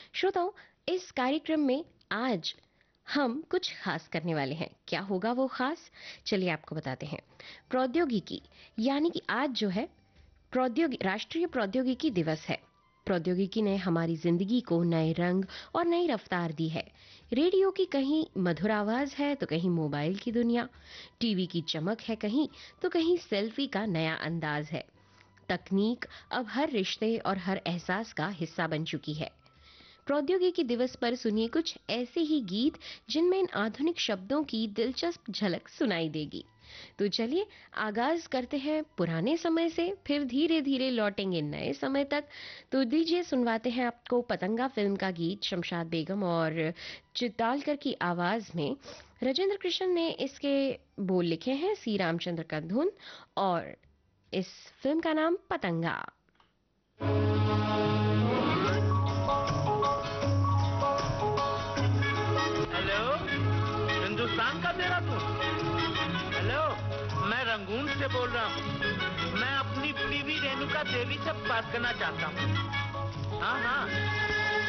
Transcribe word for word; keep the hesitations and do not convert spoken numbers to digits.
श्रोताओं, इस कार्यक्रम में आज हम कुछ खास करने वाले हैं। क्या होगा वो खास? चलिए आपको बताते हैं। प्रौद्योगिकी, यानी कि आज जो है प्रौद्योगिकी राष्ट्रीय प्रौद्योगिकी दिवस है। प्रौद्योगिकी ने हमारी जिंदगी को नए रंग और नई रफ्तार दी है। रेडियो की कहीं मधुर आवाज है तो कहीं मोबाइल की दुनिया, टीवी की चमक है कहीं तो कहीं सेल्फी का नया अंदाज है। तकनीक अब हर रिश्ते और हर एहसास का हिस्सा बन चुकी है। प्रौद्योगिकी दिवस पर सुनिए कुछ ऐसे ही गीत जिनमें इन आधुनिक शब्दों की दिलचस्प झलक सुनाई देगी। तो चलिए आगाज करते हैं पुराने समय से, फिर धीरे धीरे लौटेंगे नए समय तक। तो दीजिए सुनवाते हैं आपको पतंगा फिल्म का गीत शमशाद बेगम और चित्तालकर की आवाज में। राजेंद्र कृष्ण ने इसके बोल लिखे हैं, सी रामचंद्र का धुन, और इस फिल्म का नाम पतंगा। हेलो, हिंदुस्तान का तेरा तू। हेलो, मैं रंगून से बोल रहा हूँ। मैं अपनी बीवी रेणुका देवी से बात करना चाहता हूँ। हाँ हाँ।